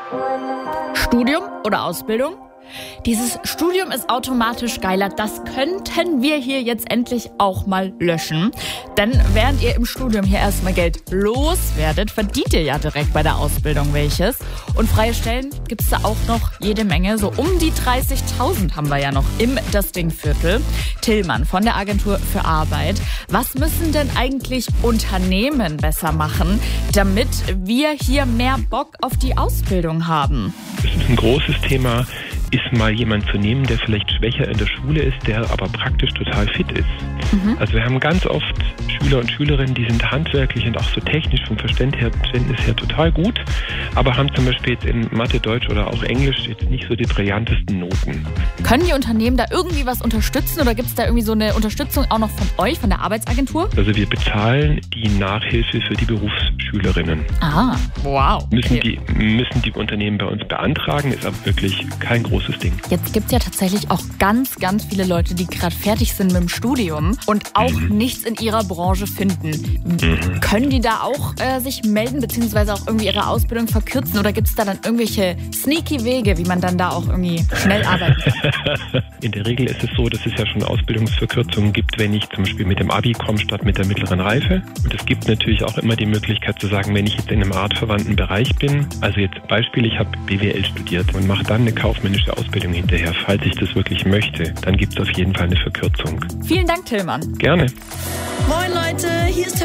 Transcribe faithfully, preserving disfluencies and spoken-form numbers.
Studium oder Ausbildung? Dieses Studium ist automatisch geiler, das könnten wir hier jetzt endlich auch mal löschen. Denn während ihr im Studium hier erstmal Geld loswerdet, verdient ihr ja direkt bei der Ausbildung welches. Und freie Stellen gibt es da auch noch jede Menge. So um die dreißigtausend haben wir ja noch im Das Ding-Viertel. Tillmann von der Agentur für Arbeit. Was müssen denn eigentlich Unternehmen besser machen, damit wir hier mehr Bock auf die Ausbildung haben? Das ist ein großes Thema. Ist mal jemand zu nehmen, der vielleicht schwächer in der Schule ist, der aber praktisch total fit ist. Mhm. Also wir haben ganz oft Schüler und Schülerinnen, die sind handwerklich und auch so technisch vom Verständnis her total gut, aber haben zum Beispiel jetzt in Mathe, Deutsch oder auch Englisch jetzt nicht so die brillantesten Noten. Können die Unternehmen da irgendwie was unterstützen oder gibt es da irgendwie so eine Unterstützung auch noch von euch, von der Arbeitsagentur? Also wir bezahlen die Nachhilfe für die Berufsschülerinnen. Ah, wow. Müssen, Okay. die, müssen die Unternehmen bei uns beantragen, ist aber wirklich kein großes Ding. Jetzt gibt es ja tatsächlich auch ganz, ganz viele Leute, die gerade fertig sind mit dem Studium und auch mhm. nichts in ihrer Branche finden. Mhm. Können die da auch äh, sich melden, beziehungsweise auch irgendwie ihre Ausbildung verkürzen? Oder gibt es da dann irgendwelche sneaky Wege, wie man dann da auch irgendwie schnell arbeiten kann? In der Regel ist es so, dass es ja schon Ausbildungsverkürzungen gibt, wenn ich zum Beispiel mit dem Abi komme statt mit der mittleren Reife. Und es gibt natürlich auch immer die Möglichkeit zu sagen, wenn ich jetzt in einem artverwandten Bereich bin, also jetzt Beispiel, ich habe B W L studiert und mache dann eine kaufmännische Ausbildung hinterher, falls ich das wirklich möchte, dann gibt es auf jeden Fall eine Verkürzung. Vielen Dank, Tillmann. Gerne. Moin Leute, hier ist